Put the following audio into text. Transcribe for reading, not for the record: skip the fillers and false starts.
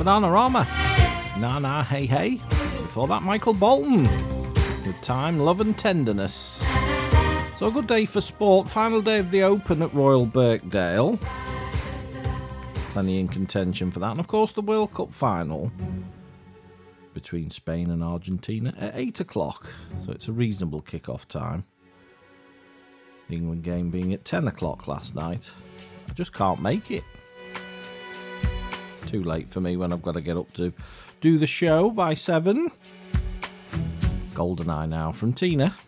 Bananarama. Na Na Hey Hey. Before that, Michael Bolton with Time, Love and Tenderness. So a good day for sport. Final day of the Open at Royal Birkdale. Plenty in contention for that. And of course the World Cup final between Spain and Argentina at 8 o'clock. So it's a reasonable kick-off time. The England game being at 10 o'clock last night. I just can't make it. Too late for me when I've got to get up to do the show by 7. GoldenEye now from Tina.